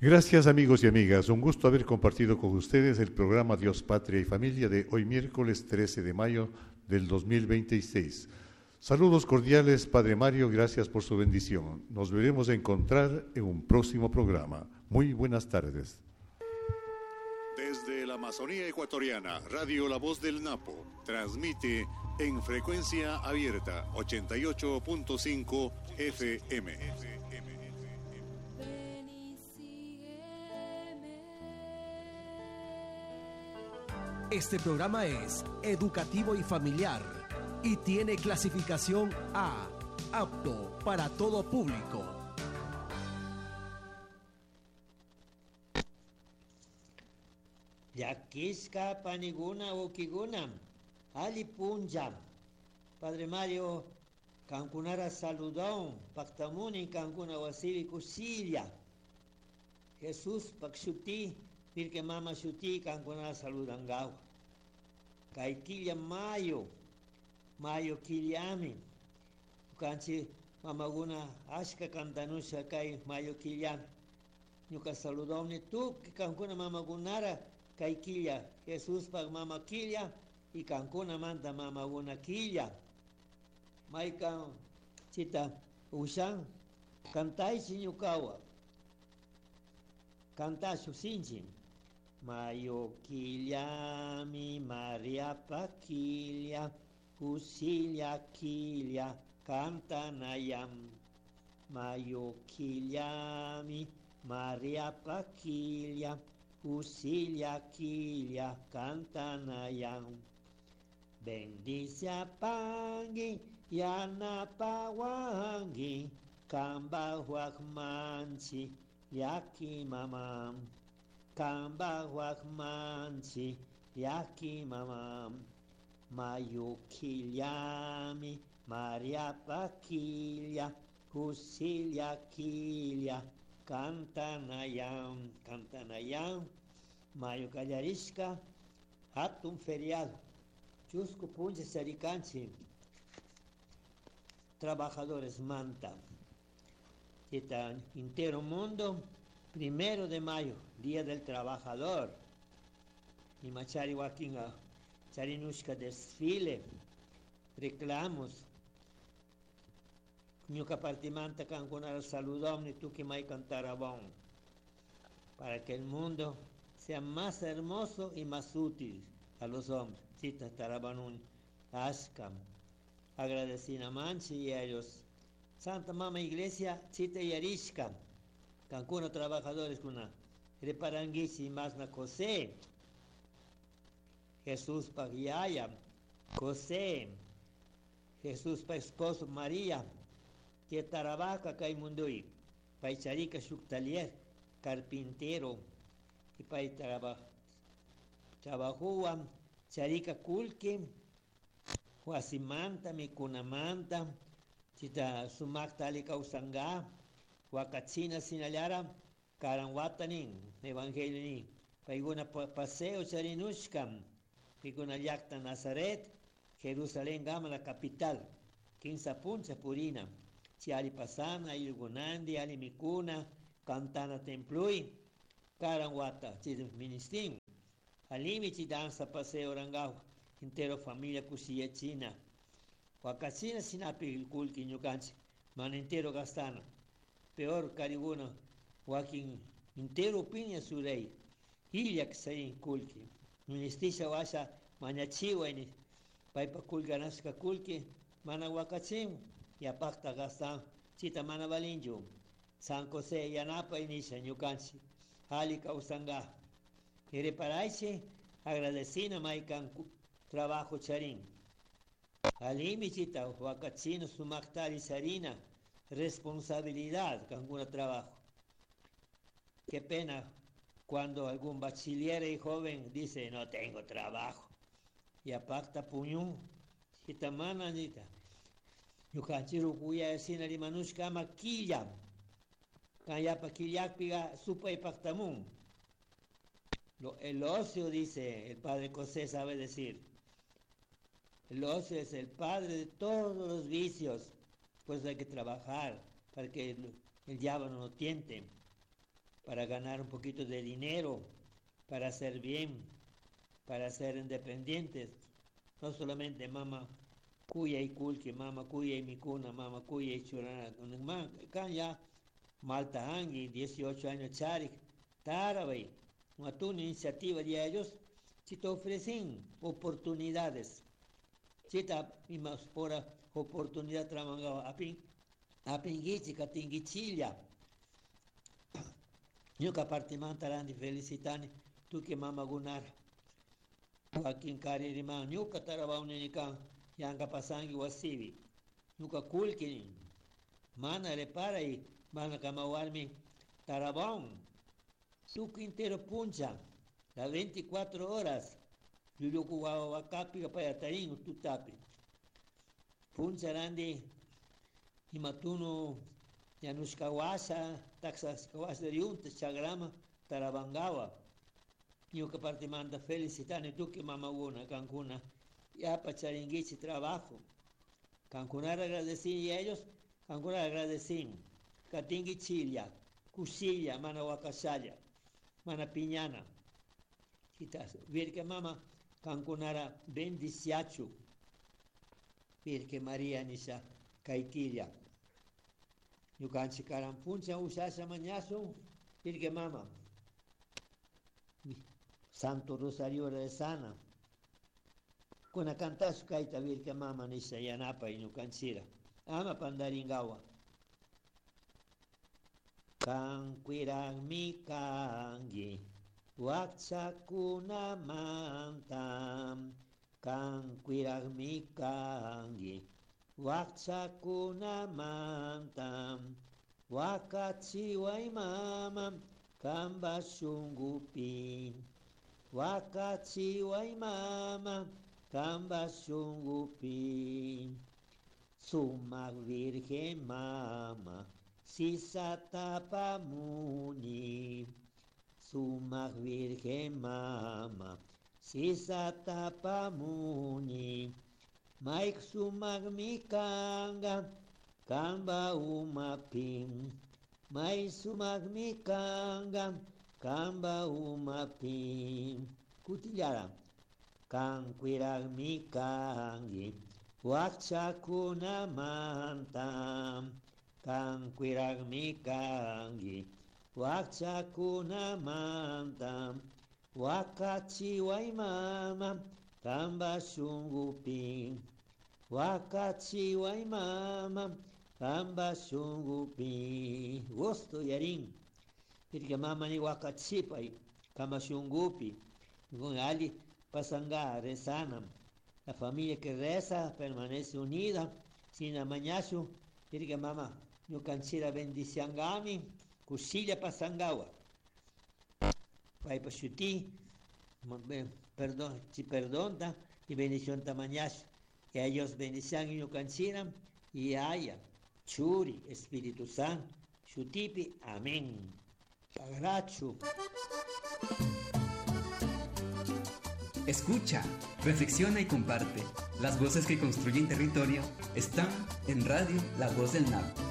Gracias amigos y amigas, un gusto haber compartido con ustedes el programa Dios, Patria y Familia de hoy miércoles 13 de mayo del 2026. Saludos cordiales, Padre Mario, gracias por su bendición. Nos veremos a encontrar en un próximo programa. Muy buenas tardes. Desde la Amazonía ecuatoriana, Radio La Voz del Napo transmite en frecuencia abierta 88.5 FM. Este programa es educativo y familiar y tiene clasificación A, apto para todo público. Yakiska paniguna ukiguna, ali punja. Padre Mario, cankunara saludón, pactamuni cancuna wasivi kusilya. Jesús pakshuti, pirke mama shuti cancunara saludangau. Kaikilya mayo kiliami. Ukanchi mamaguna ashka cantanusha kai mayo kiliami. Nyuka saludón ni tu que cancuna mamagunara. Kaikilya, Jesús pag mama kilya, y cancuna manda mama una kilya. Maikan chita ushan, cantai sinyukawa, canta susinchi. Mayo kilya, mi Maria pakilya, usilya kilya, canta nayam. Mayo kilya, mi Maria pakilya, Usilya kilya cantanayam. Bendice a pangi yana pawangi kamba huakmanchi yaki mamam. Kamba huakmanchi yaki mamam. Mayu kilyami Maria pakilya usilya kilya Cantanayam, Mayo Callarishka, Hatun feriado, Chusco Punche Saricanchi, trabajadores Manta, Chita entero mundo, 1 de mayo, Día del Trabajador, y Machari Wakinga, Charinushka desfile, reclamos, Ñuka partimanta cancunar saludón ni tú que may cantarabón, para que el mundo sea más hermoso y más útil a los hombres. Chita tarabanun ashkam, agradecina manchi y a ellos. Santa Mama Iglesia, chita y arishka, cancuna trabajadores kuna, reparanguisi más na José, Jesús pagiaya, José, Jesús pa esposo María, que trabaja kai mundui, paicharika shuktalier, carpintero, y pai trabajó charika kulki, huasimanta, mikunamanta, chita sumakta alika usanga, huacachina sinalara, karanwatanin, evangelini, paiguna paseo charinushkam, piguna yakta Nazaret, Jerusalén gama la capital, 15 puncha purina. Ali pasana, ilgunandi, ali mikuna, cantana templui, caranguata, ministin, alimi danza paseo rangau, entero familia cusia china, huacachina sinapi kulki ñucanchi, man entero gastana, peor cariguna, huaquin entero piña surei, iliak sain kulki, ministisha washa mañachiwa ini, paipa kulganashka kulki, mana huacachim, y apacta gastan chita manabalinjo San José yanapa inisha ñucanchi halika usanga y reparaiche agradecina maikan trabajo charín alimi chita huacachino sumaktari sarina responsabilidad canguna trabajo. Qué pena cuando algún bachiller y joven dice no tengo trabajo y apacta puñún chita mananita Yukachiru kuya sinari manushka makilla. Kaya pakilyak piga supa y pactamun. El ocio, dice el padre José, sabe decir. El ocio es el padre de todos los vicios. Pues hay que trabajar para que el diablo no nos tiente. para ganar un poquito de dinero, para hacer bien, para ser independientes. No solamente mama cuya y culque, mama cuya y micuna, mama cuya y churana. Acá ya Malta Angui, 18 años charik, Tarabay, una iniciativa de ellos, si te ofrecen oportunidades, si te más por oportunidad tramangaba a pinguichi, catinguichilla. Yo que aparte mantarán de felicitani, tú que mama gunar. Aquí en Caririma, yo que taraba un enicán, yanga pasangi wasibi. Yo que kulkin, mana repara y mana kamawarmi tarabón. Tú que entero puncha, las 24 horas. Yo que wakapi para tarín, tú tapi. Puncha randi, y matuno. Yanushkawasa, Taxaskawasa de un chagrama, Tarabangawa. Yo que parte manda felicitar, tú que mamaguna, Cancuna, ya para charinguichi trabajo. Cancunar agradecí a ellos, Cancunar agradecí. Catingui Chilia, Cusilla, Mana Huacasaya, Mana Piñana. Quitas, vir que mama, Cancunara bendiciachu. Vir que María Nisha, Caiquilla. Yo canchi carampuncha usasa mañazo, pirque mama. Santo Rosario de Sana. Con a cantar su caita virque mama nisa yanapa y no canchira. Ama pandaringawa. Canquirang mi cangi, wakchakuna mantam. Canquirang mi cangi. Wakchakuna mantam, wakachi waimamam, kamba shungupin. Wakachi waimamam, kamba shungupin. Sumak virgen mama, sisatapa muni. Sumak virgen mama, sisatapa muni. Maik sumak mi kanga, kamba umapim. Maik sumak mi kanga, kamba umapim. Kutilara. Kanquirag mi kangi, wakchakuna mantam. Kanquirag mi kangi, wakchakuna mantam. Wakachi waimama, kamba shungupin. Wakachi waimama, kamba shungupi. Gosto yarin. Porque mama ni wakachipa kamba shungupi. Con ali pasanga rezanam. La familia que reza permanece unida. Sin amañazo. Porque mama no canchira bendiciangami. Kusilla pasangawa. Pai pashuti. Perdón, si perdona y bendición tamañazo. Que ellos bendición y no canchiran y haya churi, Espíritu Santo, chutipi, amén. Agracho. Escucha, reflexiona y comparte. Las voces que construyen territorio están en Radio La Voz del Nabo.